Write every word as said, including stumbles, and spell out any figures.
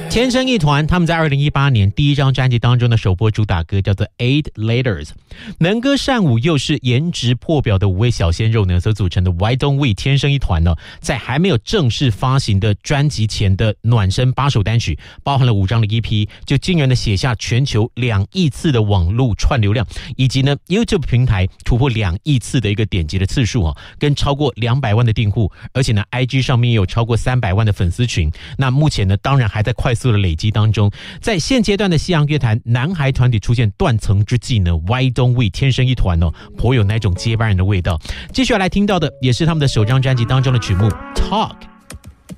天生一团，他们在二零一八年第一张专辑当中的首播主打歌叫做 Eight Letters。 能歌善舞又是颜值破表的五位小鲜肉呢所组成的 Why Don't We 天生一团呢，在还没有正式发行的专辑前的暖身八首单曲，包含了五张的 E P， 就惊人的写下全球两亿次的网络串流量，以及呢 YouTube 平台突破两亿次的一个点击的次数啊，跟超过两百万的订户，而且呢 I G 上面也有超过三百万的粉丝群。那目前呢当然还在快速的累积当中。在现阶段的西洋乐坛男孩团体出现断层之际呢 Why Don't We 天生一团哦，颇有那种接班人的味道。接下来听到的也是他们的首张专辑当中的曲目 Talk。